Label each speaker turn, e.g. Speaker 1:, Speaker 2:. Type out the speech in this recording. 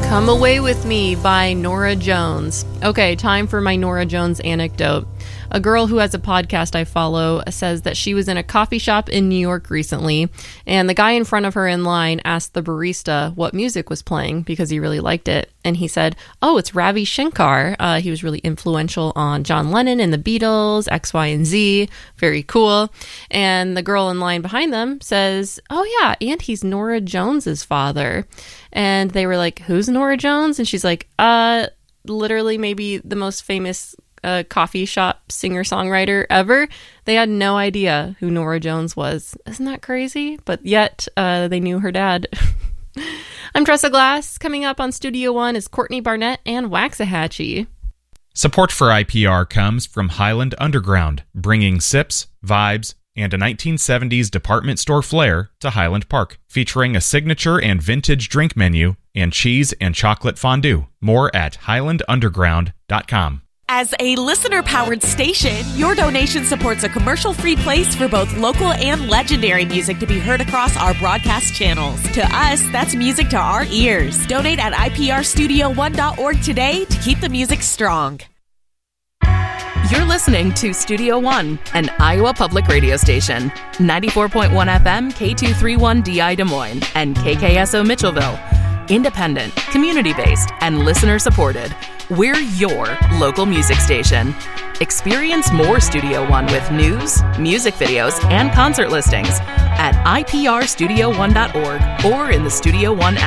Speaker 1: Come Away With Me by Norah Jones. Okay, time for my Norah Jones anecdote. A girl who has a podcast I follow says that she was in a coffee shop in New York recently, and the guy in front of her in line asked the barista what music was playing because he really liked it. And he said, "Oh, it's Ravi Shankar. He was really influential on John Lennon and the Beatles, X, Y, and Z. Very cool." And the girl in line behind them says, "Oh yeah, and he's Norah Jones's father." And they were like, "Who's Norah Jones?" And she's like, literally maybe the most famous coffee shop singer-songwriter ever. They had no idea who Norah Jones was. Isn't that crazy? But yet they knew her dad. I'm Tressa Glass. Coming up on Studio One is Courtney Barnett and Waxahachie.
Speaker 2: Support for IPR comes from Highland Underground, bringing sips, vibes, and a 1970s department store flair to Highland Park, featuring a signature and vintage drink menu and cheese and chocolate fondue. More at highlandunderground.com.
Speaker 3: As a listener-powered station, your donation supports a commercial-free place for both local and legendary music to be heard across our broadcast channels. To us, that's music to our ears. Donate at iprstudio1.org today to keep the music strong.
Speaker 4: You're listening to Studio One, an Iowa public radio station. 94.1 FM, K231DI Des Moines, and KKSO Mitchellville. Independent, community-based, and listener-supported. We're your local music station. Experience more Studio One with news, music videos, and concert listings at iprstudio1.org or in the Studio One app.